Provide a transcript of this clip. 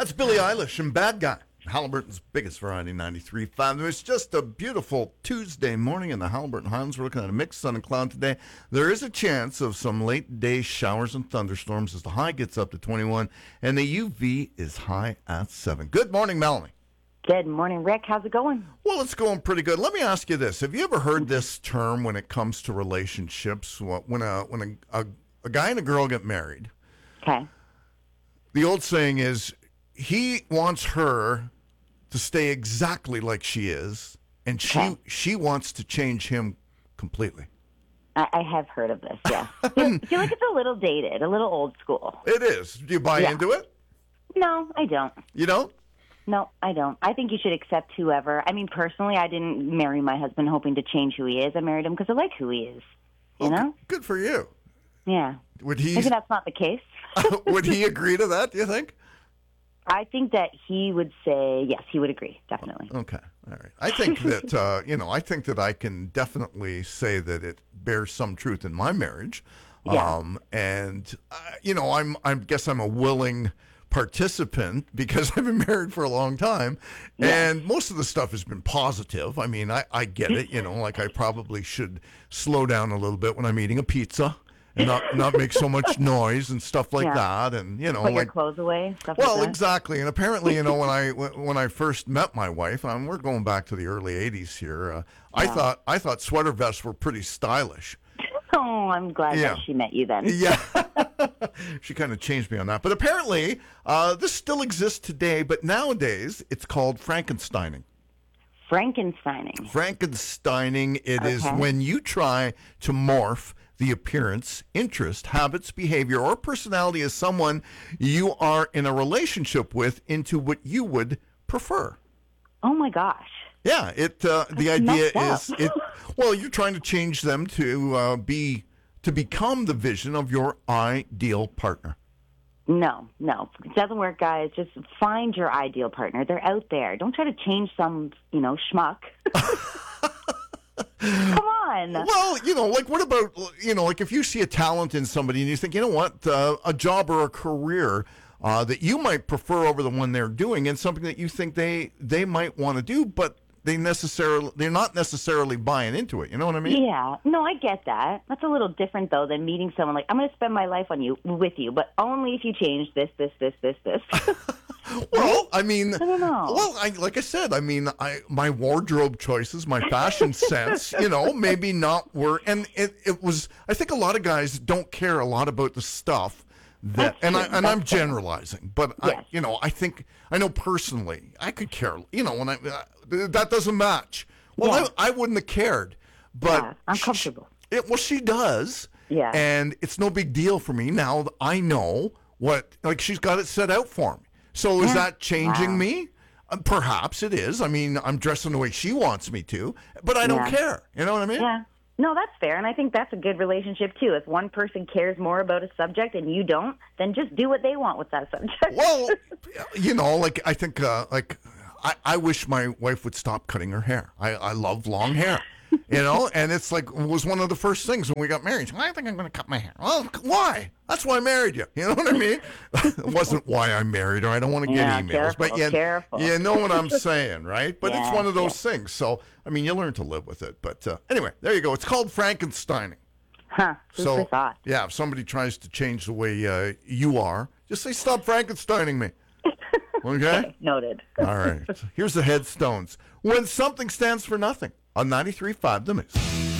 That's Billie Eilish and Bad Guy. Halliburton's biggest variety, 93.5. It's just a beautiful Tuesday morning in the Halliburton Highlands. We're looking at a mixed sun and cloud today. There is a chance of some late day showers and thunderstorms as the high gets up to 21, and the UV is high at 7. Good morning, Melanie. Good morning, Rick. How's it going? Well, it's going pretty good. Let me ask you this. Have you ever heard this term when it comes to relationships? When a guy and a girl get married, Okay. the old saying is, he wants her to stay exactly like she is, and she wants to change him completely. I have heard of this, yeah. I feel like it's a little dated, a little old school. It is. Do you buy into it? No, I don't. You don't? No, I don't. I think you should accept whoever. I mean, personally, I didn't marry my husband hoping to change who he is. I married him because I like who he is. You know? Good for you. Yeah. Would he? Maybe that's not the case. Would he agree to that, do you think? I think that he would say, yes, he would agree, definitely. Okay, all right. I think that, I think that I can definitely say that it bears some truth in my marriage. Yeah. I guess I'm a willing participant because I've been married for a long time, and most of the stuff has been positive. I mean, I get it, like I probably should slow down a little bit when I'm eating a pizza. And not make so much noise and stuff like that, and put your clothes away. Stuff like that. Exactly. And apparently, when I first met my wife, we're going back to the early '80s here. I thought sweater vests were pretty stylish. Oh, I'm glad that she met you then. Yeah, she kind of changed me on that. But apparently, this still exists today. But nowadays, it's called Frankensteining. Frankensteining. It is when you try to morph the appearance, interest, habits, behavior, or personality of someone you are in a relationship with into what you would prefer. Oh my gosh. Yeah, the idea is you're trying to change them to become the vision of your ideal partner. No, it doesn't work, guys. Just find your ideal partner. They're out there. Don't try to change some, schmuck. Come on. Well, what about, if you see a talent in somebody and you think, a job or a career that you might prefer over the one they're doing, and something that you think they might want to do, but they're not necessarily buying into it. You know what I mean? Yeah. No, I get that. That's a little different, though, than meeting someone like, I'm going to spend my life with you, but only if you change this. Well, I mean, I don't know. Well, like I said, my wardrobe choices, my fashion sense, maybe not were, and it was. I think a lot of guys don't care a lot about the stuff that, I'm generalizing, but yes. I know personally, I could care. When that doesn't match. Well, I wouldn't have cared, but I'm comfortable. She does. Yeah, and it's no big deal for me now. I know she's got it set out for me. So is that changing me? Perhaps it is. I mean, I'm dressing the way she wants me to, but I don't care. You know what I mean? Yeah. No, that's fair, and I think that's a good relationship, too. If one person cares more about a subject and you don't, then just do what they want with that subject. Well, I think, I wish my wife would stop cutting her hair. I love long hair. And it's it was one of the first things when we got married. I think I'm going to cut my hair. Well, why? That's why I married you. You know what I mean? It wasn't why I married her. I don't want to get emails. Careful. You know what I'm saying, right? But it's one of those things. So, you learn to live with it. But anyway, there you go. It's called Frankensteining. Huh. Who thought? Yeah, if somebody tries to change the way you are, just say, stop Frankensteining me. Okay? Noted. All right. Here's the headstones. When something stands for nothing. On 93.5 The Mix.